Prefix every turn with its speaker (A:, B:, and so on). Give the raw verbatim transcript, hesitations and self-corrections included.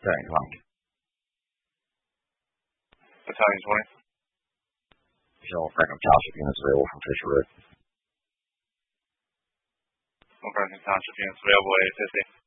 A: Battalion twenty.
B: Battalion twenty.
A: Show Franklin Township units available from Fisher Road.
B: Franklin Township units available A S A P.